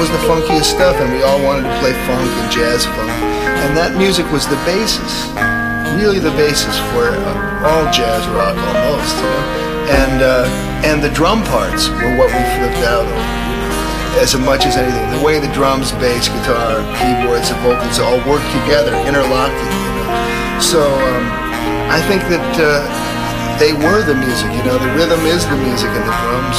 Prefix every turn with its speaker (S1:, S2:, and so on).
S1: was the funkiest stuff, and we all wanted to play funk and jazz funk. And that music was the basis, really the basis for all jazz rock almost, you know? And the drum parts were what we flipped out over, you know, as much as anything. The way the drums, bass, guitar, keyboards, and vocals all work together, interlocking, you know. So I think that they were the music, you know. The rhythm is the music, and the drums